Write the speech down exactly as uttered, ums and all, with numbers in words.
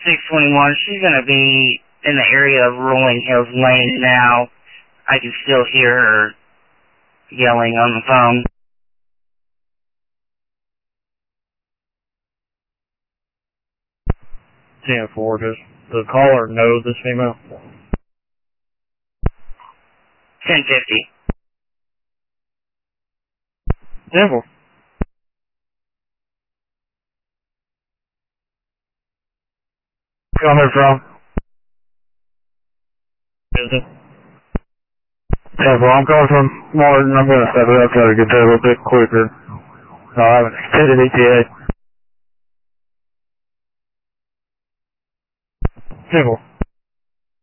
six twenty-one, she's going to be in the area of Rolling Hills Lane now. I can still hear her yelling on the phone. ten four, does the caller know this female? ten fifty. ten four. Coming from? Is it? ten four, I'm coming from Martin. I'm going to step it up, try to get there a little bit quicker. No, I haven't extended E T A. ten four.